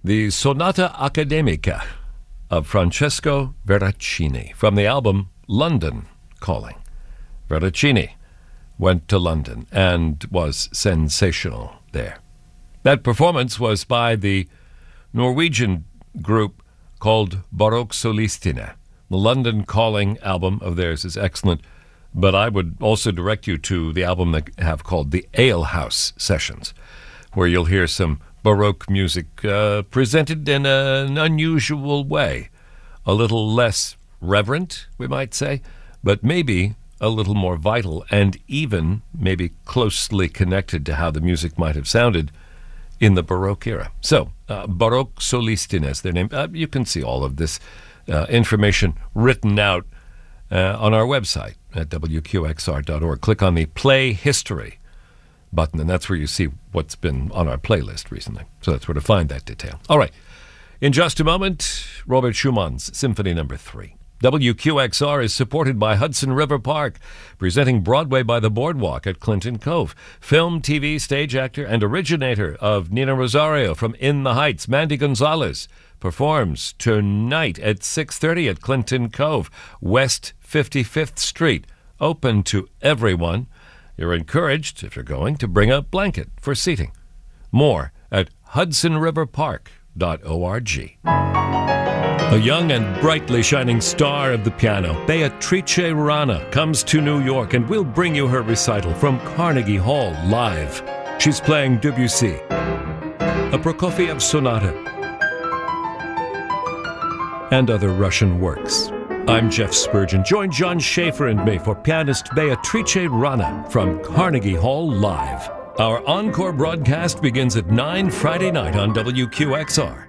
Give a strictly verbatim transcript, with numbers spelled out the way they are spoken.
the Sonata Accademica of Francesco Veracini from the album London Calling. Veracini went to London and was sensational there. That performance was by the Norwegian group called Baroque Solistine. The London Calling album of theirs is excellent, but I would also direct you to the album they have called the Ale House Sessions, where you'll hear some Baroque music uh, presented in a, an unusual way, a little less reverent, we might say, but maybe a little more vital and even maybe closely connected to how the music might have sounded in the Baroque era. So, uh, Baroque Solistine is their name. Uh, you can see all of this uh, information written out uh, on our website at W Q X R dot org. Click on the Play History button, and that's where you see what's been on our playlist recently. So that's where to find that detail. All right. In just a moment, Robert Schumann's Symphony Number three. W Q X R is supported by Hudson River Park, presenting Broadway by the Boardwalk at Clinton Cove. Film, T V, stage actor, and originator of Nina Rosario from In the Heights, Mandy Gonzalez, performs tonight at six thirty at Clinton Cove, West fifty-fifth Street. Open to everyone. You're encouraged, if you're going, to bring a blanket for seating. More at hudson river park dot org. A young and brightly shining star of the piano, Beatrice Rana, comes to New York and will bring you her recital from Carnegie Hall live. She's playing Debussy, a Prokofiev sonata, and other Russian works. I'm Jeff Spurgeon. Join John Schaefer and me for pianist Beatrice Rana from Carnegie Hall live. Our encore broadcast begins at nine Friday night on W Q X R.